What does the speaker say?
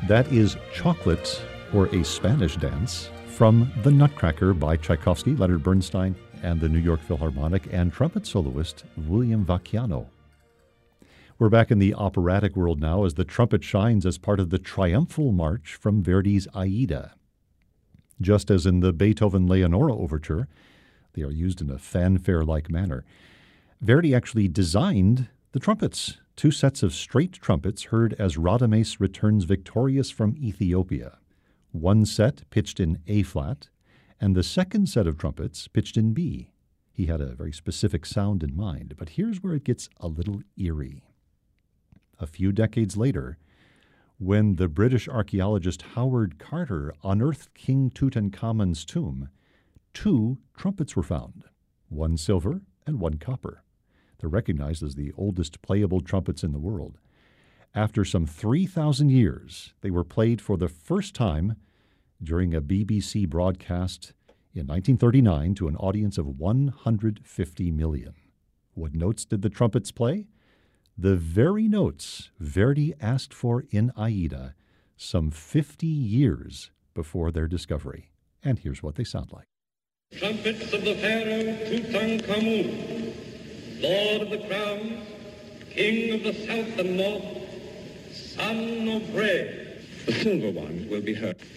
That is Chocolate, or a Spanish Dance, from The Nutcracker by Tchaikovsky, Leonard Bernstein, and the New York Philharmonic, and trumpet soloist William Vacchiano. We're back in the operatic world now as the trumpet shines as part of the triumphal march from Verdi's Aida. Just as in the Beethoven Leonora Overture, they are used in a fanfare-like manner. Verdi actually designed the trumpets, 2 sets of straight trumpets heard as Radames returns victorious from Ethiopia. 1 set pitched in A-flat, and the second set of trumpets pitched in B. He had a very specific sound in mind, but here's where it gets a little eerie. A few decades later, when the British archaeologist Howard Carter unearthed King Tutankhamun's tomb, 2 trumpets were found, 1 silver and 1 copper. They're recognized as the oldest playable trumpets in the world. After some 3,000 years, they were played for the first time during a BBC broadcast in 1939 to an audience of 150 million. What notes did the trumpets play? The very notes Verdi asked for in Aida some 50 years before their discovery. And here's what they sound like. Trumpets of the pharaoh Tutankhamun, Lord of the crowns, King of the south and north, son of Re. The silver ones will be heard.